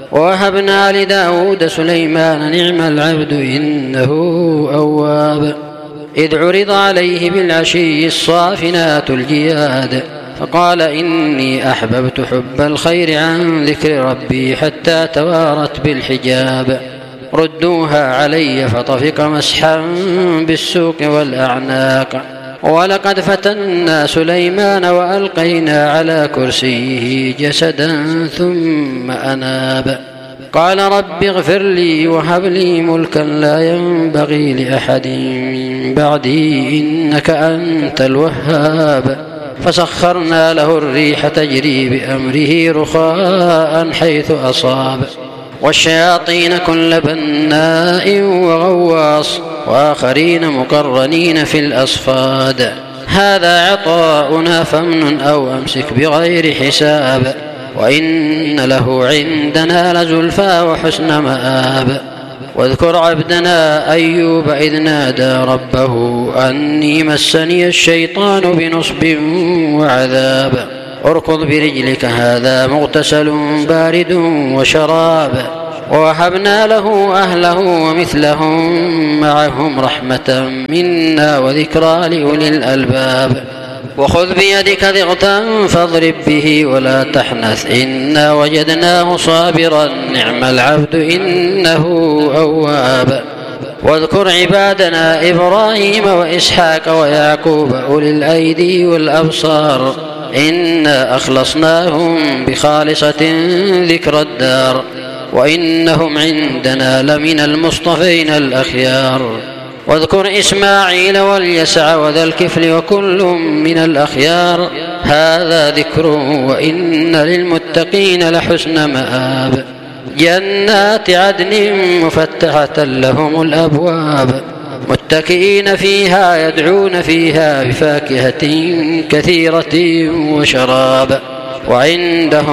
ووهبنا لداود سليمان نعم العبد إنه أواب إذ عرض عليه بالعشي الصافنات الجياد فقال إني أحببت حب الخير عن ذكر ربي حتى توارت بالحجاب ردوها علي فطفق مسحا بالسوق والأعناق ولقد فتنا سليمان وألقينا على كرسيه جسدا ثم أناب قال رب اغفر لي وهب لي ملكا لا ينبغي لأحد من بعدي إنك أنت الوهاب فسخرنا له الريح تجري بأمره رخاء حيث أصاب والشياطين كل بناء وغواص وآخرين مقرنين في الأصفاد هذا عطاؤنا فامنن أو أمسك بغير حساب وإن له عندنا لزلفى وحسن مآب واذكر عبدنا أيوب إذ نادى ربه أني مسني الشيطان بنصب وعذاب اركض برجلك هذا مغتسل بارد وشراب ووهبنا له أهله ومثلهم معهم رحمة منا وذكرى لأولي الألباب وخذ بيدك ضغطا فاضرب به ولا تحنث إنا وجدناه صابرا نعم العبد إنه أواب واذكر عبادنا إبراهيم وإسحاق ويعقوب أولي الأيدي والأبصار إنا أخلصناهم بخالصة ذكر الدار وإنهم عندنا لمن المصطفين الأخيار واذكر إسماعيل واليسع وذا الكفل وكل من الأخيار هذا ذكر وإن للمتقين لحسن مآب جنات عدن مفتحة لهم الأبواب متكئين فيها يدعون فيها بفاكهة كثيرة وشراب وعندهم